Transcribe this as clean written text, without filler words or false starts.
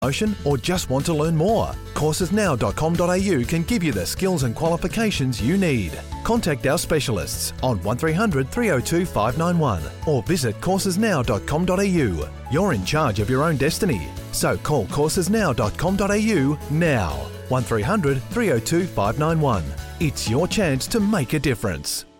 promotion or just want to learn more? Coursesnow.com.au can give you the skills and qualifications you need. Contact our specialists on 1300 302 591 or visit coursesnow.com.au. You're in charge of your own destiny. So call coursesnow.com.au now. 1300 302 591. It's your chance to make a difference.